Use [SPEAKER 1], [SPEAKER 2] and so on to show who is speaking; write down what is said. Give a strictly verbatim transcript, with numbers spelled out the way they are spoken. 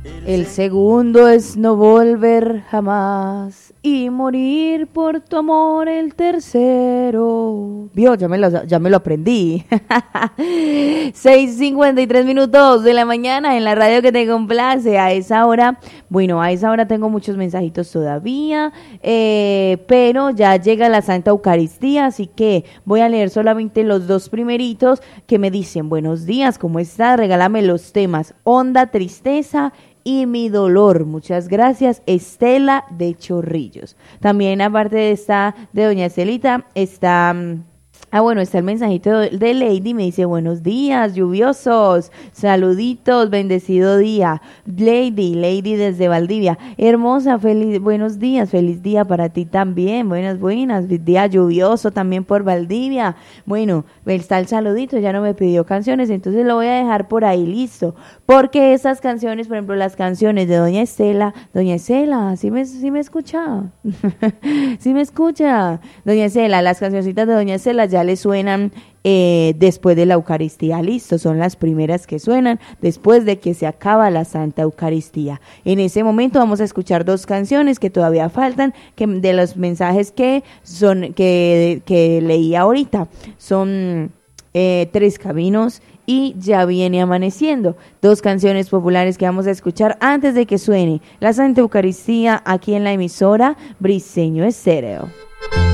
[SPEAKER 1] El segundo es no volver jamás y morir por tu amor el tercero. Vio, ya me lo, ya me lo aprendí. seis cincuenta y tres minutos de la mañana en la radio que te complace. A esa hora, bueno, a esa hora tengo muchos mensajitos todavía, eh, pero ya llega la Santa Eucaristía, así que voy a leer solamente los dos primeritos que me dicen: buenos días, ¿cómo estás? Regálame los temas Honda Tristeza y Mi Dolor. Muchas gracias, Estela de Chorrillos. También, aparte de esta de doña Estelita, está... Ah, bueno, está el mensajito de Lady, me dice: buenos días, lluviosos, saluditos, bendecido día. Lady, Lady desde Valdivia, hermosa, feliz, buenos días, feliz día para ti también, buenas, buenas, día lluvioso también por Valdivia. Bueno, está el saludito, ya no me pidió canciones, entonces lo voy a dejar por ahí listo, porque esas canciones, por ejemplo, las canciones de doña Estela, doña Estela, ¿sí me, sí me escucha? ¿Sí me escucha? Doña Estela, las cancioncitas de doña Estela ya le suenan eh, después de la Eucaristía, listo, son las primeras que suenan después de que se acaba la Santa Eucaristía. En ese momento vamos a escuchar dos canciones que todavía faltan, que de los mensajes que son que, que leí ahorita, son eh, Tres Caminos y Ya Viene Amaneciendo, dos canciones populares que vamos a escuchar antes de que suene la Santa Eucaristía aquí en la emisora Briseño Estéreo.